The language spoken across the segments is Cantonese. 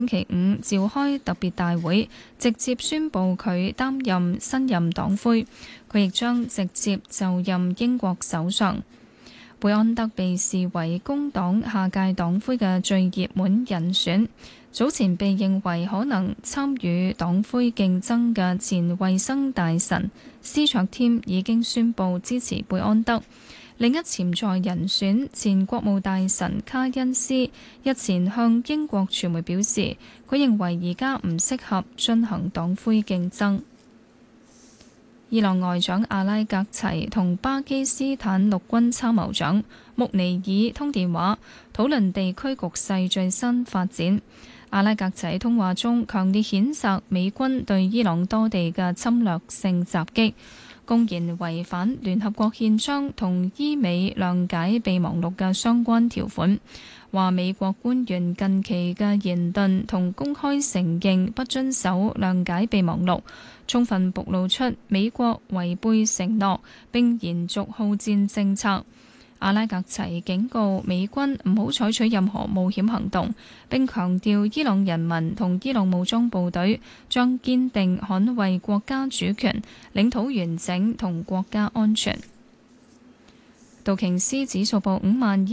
星期五召開特別大會，直接宣布佢擔任新任黨魁，佢亦將直接就任英國首相。貝安德被視為工黨下屆黨魁嘅最熱門人選，早前被認為可能參與黨魁競爭嘅前衛生大臣斯卓添已經宣布支持貝安德。另一潛在人選前國務大臣卡恩斯日前向英國傳媒表示，佢認為而家唔適合進行黨魁競爭。伊朗外長阿拉格齊同巴基斯坦陸軍參謀長穆尼爾通電話，討論地區局勢最新發展。阿拉格齊通話中強烈譴責美軍對伊朗多地嘅侵略性襲擊，公然違反聯合國憲章同伊美諒解備忘錄嘅相關條款，話美國官員近期嘅言論同公開承認不遵守諒解備忘錄，充分暴露出美國違背承諾並延續好戰政策。阿拉格齊警告美軍唔好採取任何冒險行動，並強調伊朗人民同伊朗武裝部隊將堅定捍衛國家主權、領土完整同國家安全。道瓊斯指數報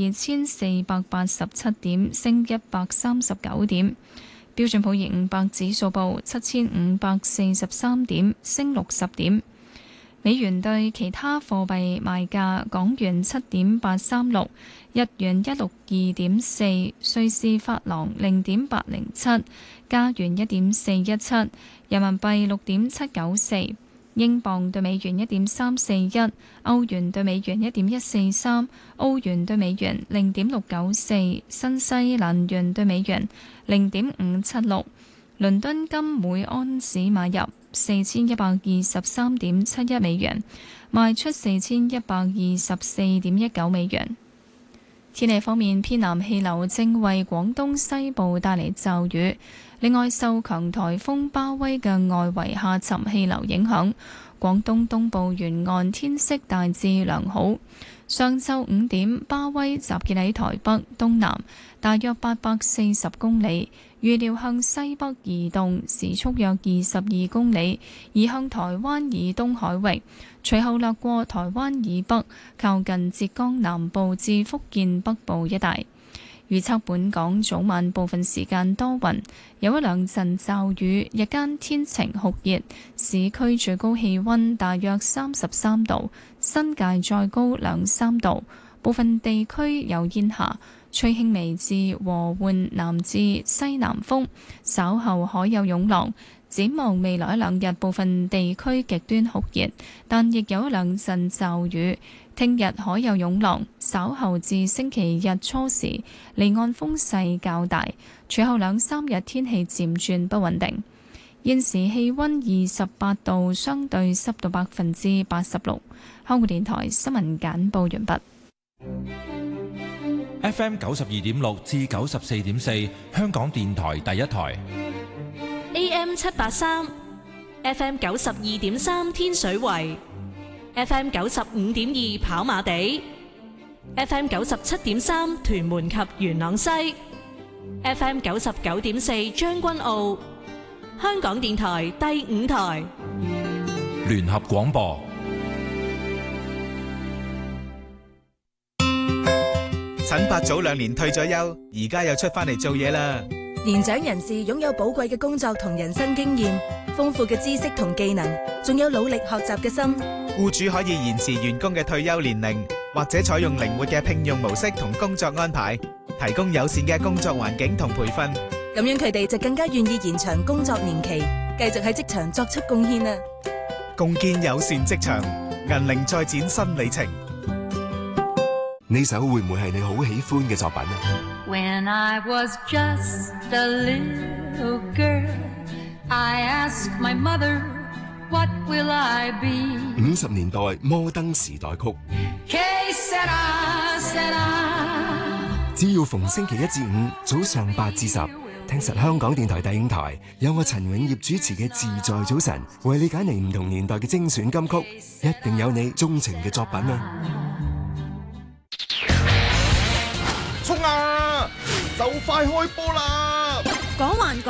52,487點，升139點；標準普爾500指數報7,543點，升60點。美元對其他貨幣賣價：港元7.836，日元162.4，瑞士法郎0.807，加元1.417，人民幣6.794，英鎊對美元1.341，歐元對美元1.143，澳元對美元0.694，新西蘭元對美元0.576。倫敦金每安士買入4123.71美元，賣出4124.19美元。天氣方面，偏南氣流正為廣東西部帶嚟驟雨，另外受強颱風巴威嘅外圍下沉氣流影響，廣東東部沿岸天色大致良好。上晝5點，巴威集結喺台北東南大約840公里，預料向西北移動，時速約22公里，移向台灣以東海域，隨後掠過台灣以北，靠近浙江南部至福建北部一帶。預測本港早晚部分時間多雲，有一兩陣驟雨，日間天晴酷熱，市區最高氣溫大約33度，新界再高2-3度，部分地區有煙霞，吹輕微至和緩南至西南風，稍後可有湧浪。展望未來一兩日，部分地區極端酷熱，但亦有一兩陣驟雨。聽日可有湧浪，稍後至星期日初時離岸風勢較大，隨後2-3日天氣漸轉不穩定。現時氣溫28度，相對濕度86%。香港電台新聞簡報完畢。 FM 92.6至94.4，香港電台第一台。 AM 783 FM 92.3天水圍，FM 95.2跑馬地，FM 97.3屯門及元朗西，FM 99.4將軍澳。香港電台第5台聯合廣播。 陳伯早2年退咗休，而家又出返嚟做嘢啦。 年長人士擁有寶貴嘅工作同人生經驗，豐富嘅知識同技能，仲有努力學習嘅心。 僱主可以延遲員工嘅退休年齡，或者採用靈活嘅聘用模式同工作安排，提供友善嘅工作環境同培訓。 咁樣佢哋就更加願意延長工作年期，繼續喺職場作出貢獻啦。 共建友善職場，銀齡再展新里程。 呢首會唔會係你好喜歡嘅作品啊？ When I was just a little girl, I asked my mother, what will I be? 50年代摩登時代曲。 Que sera, sera. 只要逢星期1至5早上8至10，聽實香港電台第5台，有我陳永業主持嘅自在早晨，為你揀嚟唔同年代嘅精選金曲，一定有你鍾情嘅作品啊！ 衝啊！就快開波啦！ 講還講。